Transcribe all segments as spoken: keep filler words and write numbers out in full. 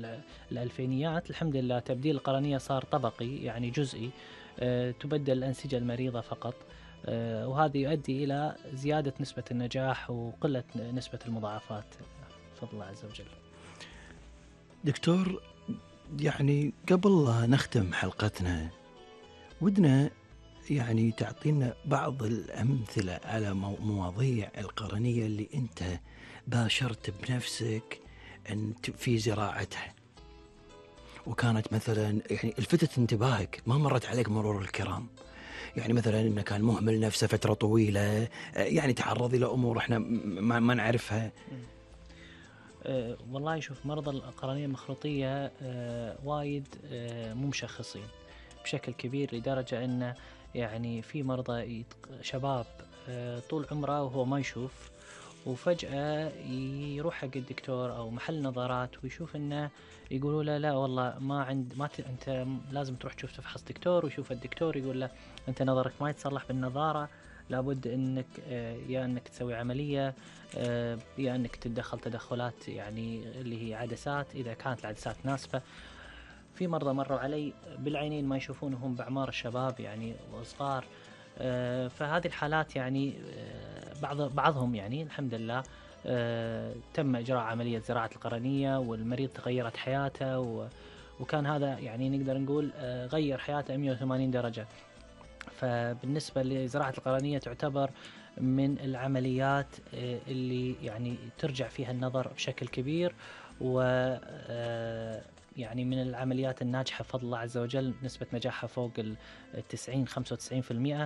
الألفينيات الحمد لله تبديل القرنية صار طبقي يعني جزئي، تبدل الأنسجة المريضة فقط، وهذا يؤدي إلى زيادة نسبة النجاح وقلة نسبة المضاعفات بفضل الله عز وجل. دكتور، يعني قبل لا نختم حلقتنا ودنا يعني تعطينا بعض الأمثلة على مواضيع القرنية اللي أنت باشرت بنفسك أن في زراعتها، وكانت مثلا يعني الفتت انتباهك، ما مرت عليك مرور الكرام، يعني مثلا إنه كان مهمل نفسه فترة طويلة، يعني تعرض إلى أمور إحنا ما, ما نعرفها. أه والله شوف، مرضى القرنية المخروطية أه وايد أه مو مشخصين بشكل كبير، لدرجة أنه يعني في مرضى شباب أه طول عمره وهو ما يشوف، وفجأة يروح حق الدكتور أو محل نظارات ويشوف إنه يقولوا له لا والله ما عند ما ت... أنت لازم تروح تشوف تفحص دكتور، ويشوف الدكتور يقول له أنت نظرك ما يتصلح بالنظارة، لابد إنك آه يا إنك تسوي عملية آه يا إنك تتدخل تدخلات يعني اللي هي عدسات إذا كانت العدسات ناسفة. في مرضى مروا علي بالعينين ما يشوفونهم بأعمار الشباب يعني وصغار، آه فهذه الحالات يعني آه بعض بعضهم يعني الحمد لله آه تم إجراء عملية زراعة القرنية والمريض تغيرت حياته، وكان هذا يعني نقدر نقول آه غير حياته مئة وثمانين درجة. فبالنسبة لزراعة القرنية تعتبر من العمليات آه اللي يعني ترجع فيها النظر بشكل كبير، و آه يعني من العمليات الناجحة بفضل الله عز وجل، نسبة نجاحها فوق التسعين خمسة وتسعين في المئة،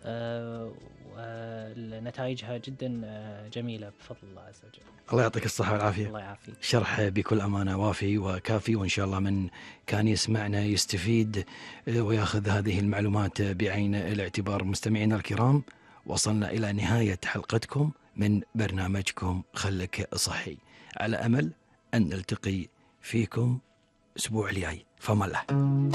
ونتائجها جدا جميلة بفضل الله عز وجل. الله يعطيك الصحة والعافية. الله يعافيك. شرح بكل أمانة وافي وكافي، وإن شاء الله من كان يسمعنا يستفيد ويأخذ هذه المعلومات بعين الاعتبار. مستمعينا الكرام، وصلنا إلى نهاية حلقتكم من برنامجكم خلك صحي، على أمل أن نلتقي فيكم أسبوع الجاي. فما الله.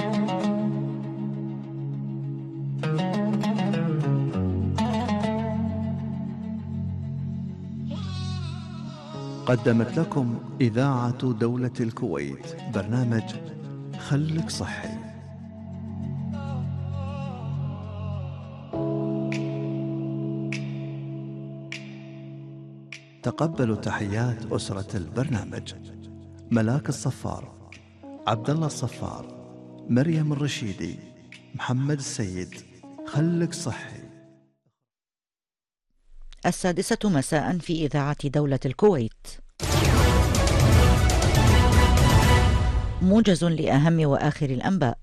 قدمت لكم إذاعة دولة الكويت برنامج خلك صحي. تقبلوا تحيات أسرة البرنامج: ملاك الصفار، عبد الله الصفار، مريم الرشيدي، محمد السيد. خلك صحي. السادسة مساء في إذاعة دولة الكويت، موجز لأهم وآخر الأنباء.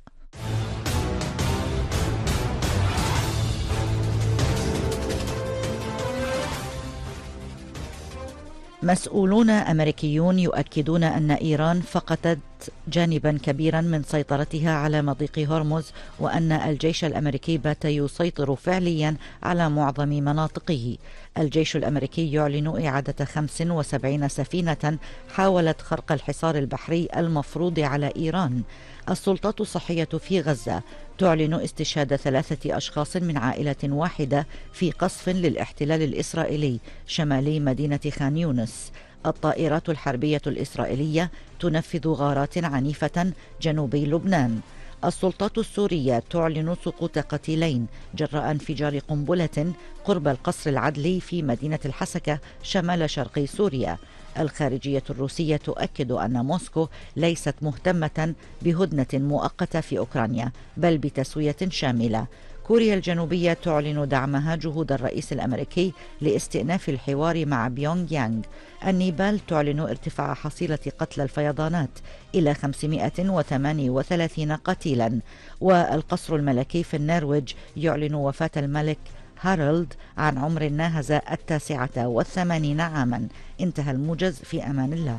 مسؤولون أمريكيون يؤكدون أن إيران فقدت جانبا كبيرا من سيطرتها على مضيق هرمز، وأن الجيش الأمريكي بات يسيطر فعليا على معظم مناطقه. الجيش الأمريكي يعلن إعادة خمس وسبعين سفينة حاولت خرق الحصار البحري المفروض على إيران. السلطات الصحية في غزة تعلن استشهاد ثلاثة أشخاص من عائلة واحدة في قصف للاحتلال الإسرائيلي شمالي مدينة خان يونس. الطائرات الحربية الإسرائيلية تنفذ غارات عنيفة جنوبي لبنان. السلطات السورية تعلن سقوط قتيلين جراء انفجار قنبلة قرب القصر العدلي في مدينة الحسكة شمال شرقي سوريا. الخارجية الروسية تؤكد أن موسكو ليست مهتمة بهدنة مؤقتة في أوكرانيا، بل بتسوية شاملة. كوريا الجنوبية تعلن دعمها جهود الرئيس الأمريكي لاستئناف الحوار مع بيونغ يانغ. النيبال تعلن ارتفاع حصيلة قتلى الفيضانات إلى خمسمائة وثمانية وثلاثين قتيلا. والقصر الملكي في النرويج يعلن وفاة الملك هارولد عن عمر ناهز التاسعة والثمانين عاما. انتهى الموجز، في أمان الله.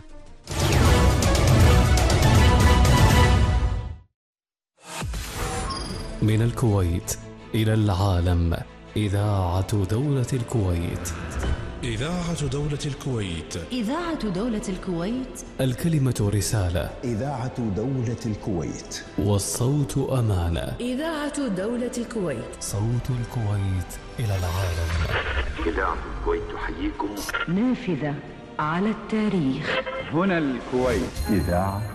من الكويت إلى العالم، إذاعة دولة الكويت. إذاعة دولة الكويت. إذاعة دولة الكويت. الكلمة رسالة. إذاعة دولة الكويت. والصوت أمانة. إذاعة دولة الكويت. صوت الكويت إلى العالم. إذاعة الكويت تحييكم. نافذة على التاريخ. هنا الكويت. إذاعة